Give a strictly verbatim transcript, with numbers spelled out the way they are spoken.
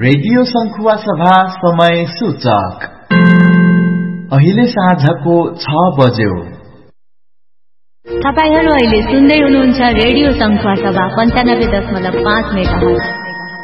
Radio सङ्खुवा सभा समय सूचक अहिले साँझको छ बज्यो। तपाईहरु अहिले सुन्दै हुनुहुन्छ रेडियो सङ्खुवा सभा पन्चानब्बे दशमलव पाँच मेगाहर्ज।